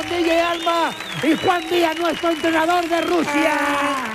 DJ Alma y Juan Díaz, nuestro entrenador de Rusia.